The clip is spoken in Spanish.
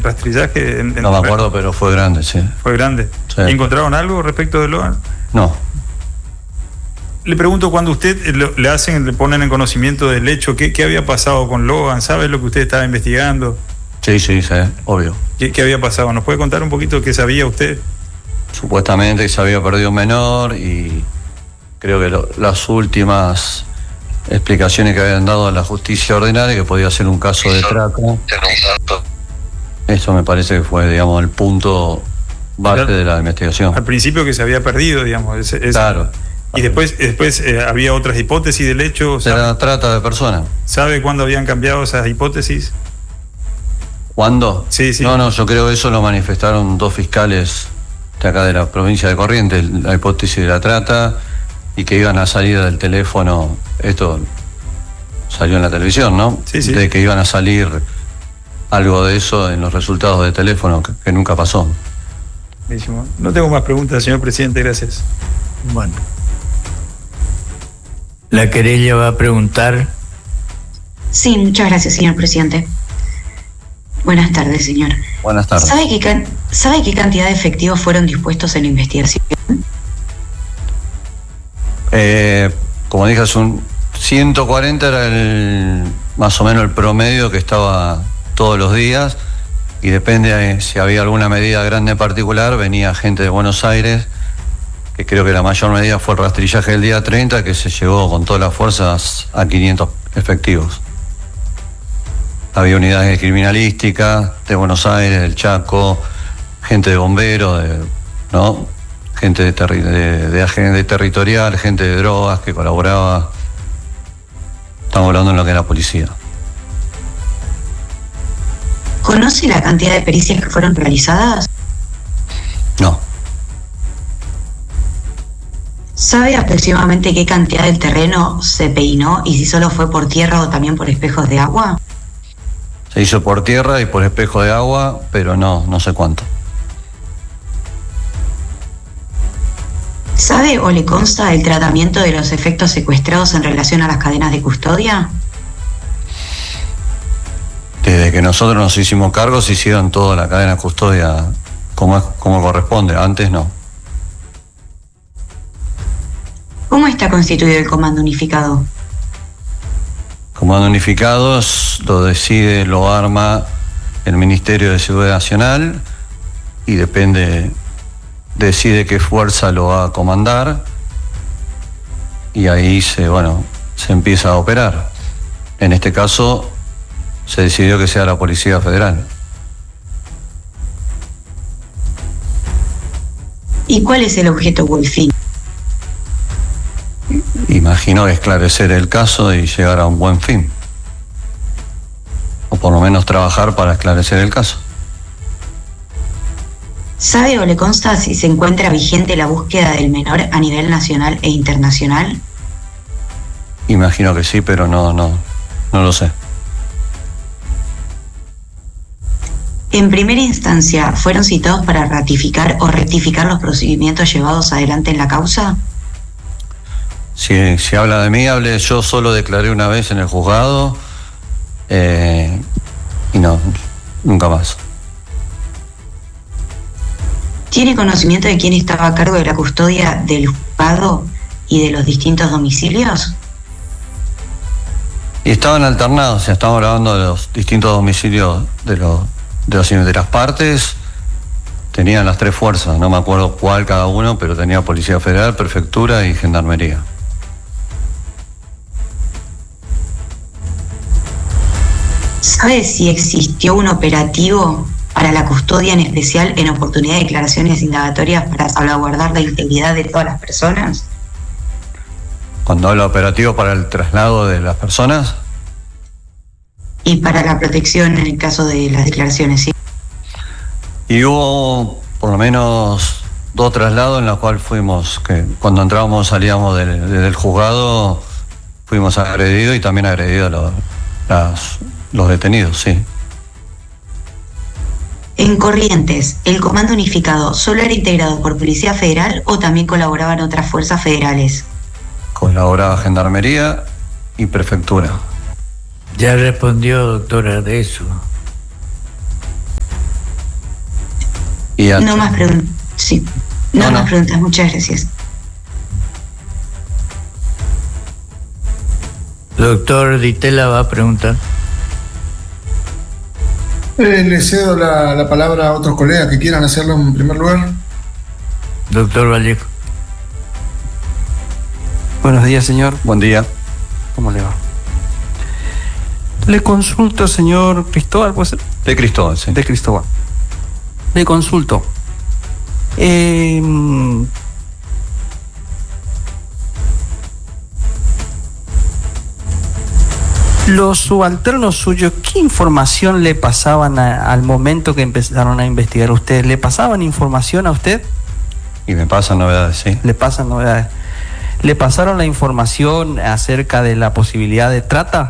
rastrillaje? No me acuerdo, pero fue grande, sí. ¿Fue grande? Sí. ¿Encontraron algo respecto de Logan? No. Le pregunto, cuando usted le ponen en conocimiento del hecho, ¿qué había pasado con Logan? ¿Sabe lo que usted estaba investigando? Sí, obvio. ¿Qué había pasado? ¿Nos puede contar un poquito qué sabía usted? Supuestamente se había perdido un menor y creo que las últimas explicaciones que habían dado a la justicia ordinaria, que podía ser un caso de trata. Eso me parece que fue, digamos, el punto base de la investigación. Al principio que se había perdido, digamos. Claro. Y después había otras hipótesis del hecho. Era trata de personas. ¿Sabe cuándo habían cambiado esas hipótesis? ¿Cuándo? Sí. No, yo creo que eso lo manifestaron 2 fiscales de acá de la provincia de Corrientes, la hipótesis de la trata, y que iban a salir del teléfono, esto salió en la televisión, ¿no? Sí. De que iban a salir algo de eso en los resultados de teléfono, que nunca pasó. Buenísimo. No tengo más preguntas, señor presidente, gracias. Bueno. La querella va a preguntar. Sí, muchas gracias, señor presidente. Buenas tardes, señor. Buenas tardes. ¿Sabe qué cantidad de efectivos fueron dispuestos en la investigación? Como dije, 140 era más o menos el promedio que estaba todos los días, y depende de si había alguna medida grande en particular, venía gente de Buenos Aires, que creo que la mayor medida fue el rastrillaje del día 30, que se llegó con todas las fuerzas a 500 efectivos. Había unidades de criminalística de Buenos Aires, del Chaco, gente de bomberos, ¿no? Gente de territorial, gente de drogas que colaboraba. Estamos hablando en lo que era policía. ¿Conoce la cantidad de pericias que fueron realizadas? No. ¿Sabe aproximadamente qué cantidad del terreno se peinó y si solo fue por tierra o también por espejos de agua? Se hizo por tierra y por espejo de agua, pero no sé cuánto. ¿Sabe o le consta el tratamiento de los efectos secuestrados en relación a las cadenas de custodia? Desde que nosotros nos hicimos cargo, se hicieron toda la cadena de custodia como corresponde. Antes no. ¿Cómo está constituido el Comando Unificado? Comando Unificado lo arma el Ministerio de Seguridad Nacional y decide qué fuerza lo va a comandar, y ahí se empieza a operar. En este caso se decidió que sea la Policía Federal. ¿Y cuál es el objeto o el fin? Imagino esclarecer el caso y llegar a un buen fin, o por lo menos trabajar para esclarecer el caso. ¿Sabe o le consta si se encuentra vigente la búsqueda del menor a nivel nacional e internacional? Imagino que sí, pero no lo sé. En primera instancia, ¿fueron citados para ratificar o rectificar los procedimientos llevados adelante en la causa? Si habla de mí, yo solo declaré una vez en el juzgado y nunca más. ¿Tiene conocimiento de quién estaba a cargo de la custodia del juzgado y de los distintos domicilios? Y estaban alternados, estamos hablando de los distintos domicilios de las partes. Tenían las 3 fuerzas, no me acuerdo cuál cada uno, pero tenía Policía Federal, Prefectura y Gendarmería. ¿Sabe si existió un operativo para la custodia en especial en oportunidad de declaraciones indagatorias para salvaguardar la integridad de todas las personas? Cuando habla operativo para el traslado de las personas. Y para la protección en el caso de las declaraciones, ¿sí? Y hubo por lo menos 2 traslados en los cuales que cuando entrábamos salíamos del juzgado, fuimos agredidos y también agredidos los detenidos, sí. En Corrientes, ¿el Comando Unificado solo era integrado por Policía Federal o también colaboraban otras fuerzas federales? Colaboraba Gendarmería y Prefectura. Ya respondió, doctora, de eso. psiquiatra. No más preguntas. Sí. No más preguntas. Muchas gracias. Doctor Ditela va a preguntar. Le cedo la palabra a otros colegas que quieran hacerlo en primer lugar. Doctor Vallejo. Buenos días, señor. Buen día. ¿Cómo le va? Le consulto, señor Cristóbal, ¿puede ser? De Cristóbal, sí. De Cristóbal. Le consulto. Los subalternos suyos, ¿qué información le pasaban al momento que empezaron a investigar ustedes? ¿Le pasaban información a usted? Y me pasan novedades, sí. ¿Le pasan novedades? ¿Le pasaron la información acerca de la posibilidad de trata?